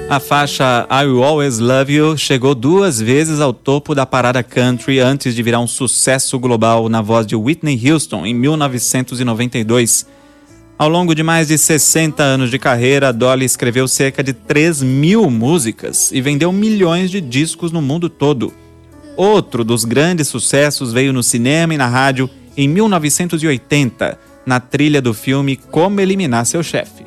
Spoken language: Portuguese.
A faixa I Will Always Love You chegou 2 vezes ao topo da parada country antes de virar um sucesso global na voz de Whitney Houston em 1992. Ao longo de mais de 60 anos de carreira, Dolly escreveu cerca de 3.000 músicas e vendeu milhões de discos no mundo todo. Outro dos grandes sucessos veio no cinema e na rádio em 1980, na trilha do filme Como Eliminar Seu Chefe.